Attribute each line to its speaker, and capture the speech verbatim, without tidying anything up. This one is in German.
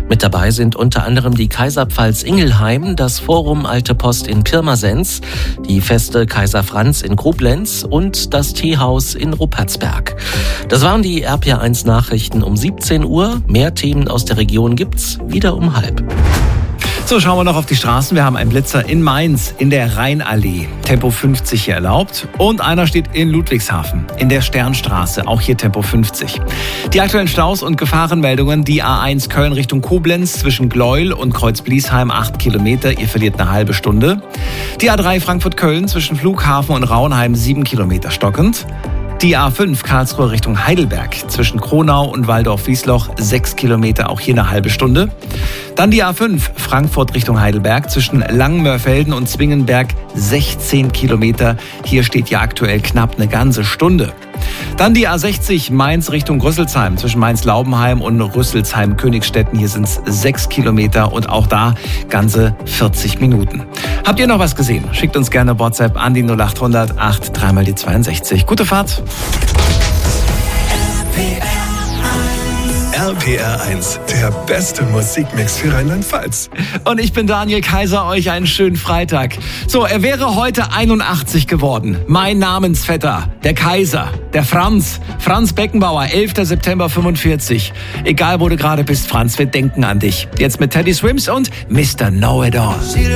Speaker 1: Mit dabei sind unter anderem die Kaiserpfalz Ingelheim, das Forum Alte Post in Pirmasens, die Feste Kaiser Franz in Koblenz und das Teehaus in Ruppertsberg. Das waren die R P R eins Nachrichten um siebzehn Uhr. Mehr Themen aus der Region gibt's wieder um halb.
Speaker 2: So, schauen wir noch auf die Straßen. Wir haben einen Blitzer in Mainz in der Rheinallee. Tempo fünfzig hier erlaubt. Und einer steht in Ludwigshafen in der Sternstraße. Auch hier Tempo fünfzig. Die aktuellen Staus und Gefahrenmeldungen. Die A eins Köln Richtung Koblenz zwischen Gleuel und Kreuzbliesheim acht Kilometer. Ihr verliert eine halbe Stunde. Die A drei Frankfurt-Köln zwischen Flughafen und Rauenheim sieben Kilometer stockend. Die A fünf Karlsruhe Richtung Heidelberg zwischen Kronau und Waldorf-Wiesloch sechs Kilometer, auch hier eine halbe Stunde. Dann die A fünf Frankfurt Richtung Heidelberg zwischen Langmörfelden und Zwingenberg sechzehn Kilometer. Hier steht ja aktuell knapp eine ganze Stunde. Dann die A sechzig Mainz Richtung Rüsselsheim zwischen Mainz-Laubenheim und Rüsselsheim-Königstetten. Hier sind es sechs Kilometer und auch da ganze vierzig Minuten. Habt ihr noch was gesehen? Schickt uns gerne WhatsApp an die null acht hundert acht drei mal die zweiundsechzig. Gute Fahrt.
Speaker 3: R P R eins, der beste Musikmix für Rheinland-Pfalz.
Speaker 2: Und ich bin Daniel Kaiser, euch einen schönen Freitag. So, er wäre heute einundachtzig geworden. Mein Namensvetter, der Kaiser, der Franz, Franz Beckenbauer, elfter September fünfundvierzig. Egal, wo du gerade bist, Franz, wir denken an dich. Jetzt mit Teddy Swims und Mister Know-It-All.